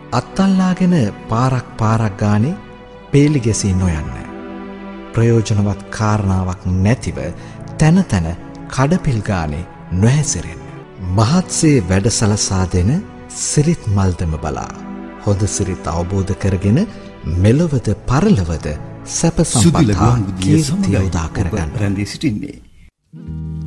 අත්තල්ලාගෙන පාරක් ගානේ පේලි ගැසී නොයන්න. ප්‍රයෝජනවත් කාරණාවක් නැතිව තැන තැන කඩපිල් ගානේ නොහැසිරෙන්න. මහත්සේ වැඩසලසා දෙන සිරිත් මල්දම බලා හොඳ සිරිත් අවබෝධ කරගෙන මෙලොවද පරලොවද සැප සම්පත් හා කීර්තිය උදා කරගන්න. රැඳී සිටින්නේ